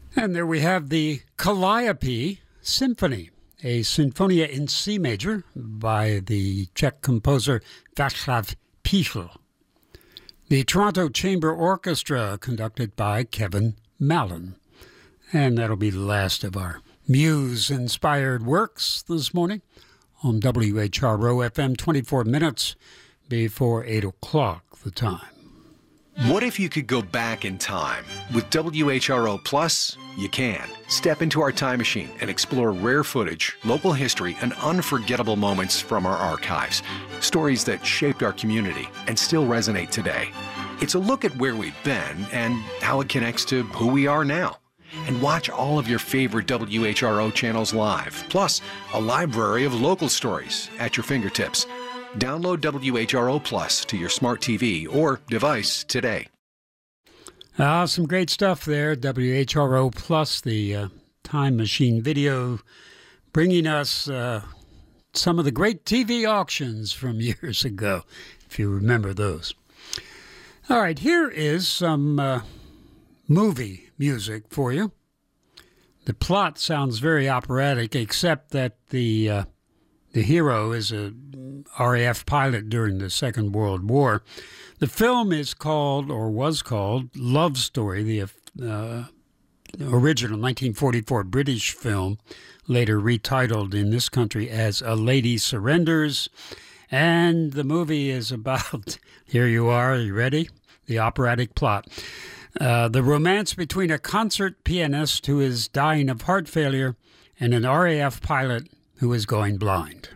And there we have the Calliope Symphony, a sinfonia in C major by the Czech composer Václav Píchl. The Toronto Chamber Orchestra, conducted by Kevin Mallon. And that'll be the last of our Muse-inspired works this morning on WHRO FM, 24 minutes before 8 o'clock the time. What if you could go back in time? With WHRO Plus, you can. Step into our time machine and explore rare footage, local history, and unforgettable moments from our archives. Stories that shaped our community and still resonate today. It's a look at where we've been and how it connects to who we are now. And watch all of your favorite WHRO channels live, plus a library of local stories at your fingertips. Download WHRO Plus to your smart TV or device today. Some great stuff there. WHRO Plus, the Time Machine video, bringing us some of the great TV auctions from years ago, if you remember those. All right, here is some movie music for you. The plot sounds very operatic, except that the hero is a RAF pilot during the Second World War. The film was called Love Story, the original 1944 British film, later retitled in this country as A Lady Surrenders. And the movie is about, here you are ready? The operatic plot. The romance between a concert pianist who is dying of heart failure and an RAF pilot who is going blind.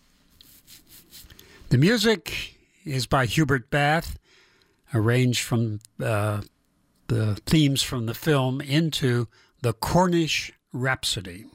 The music is by Hubert Bath, arranged from the themes from the film into the Cornish Rhapsody.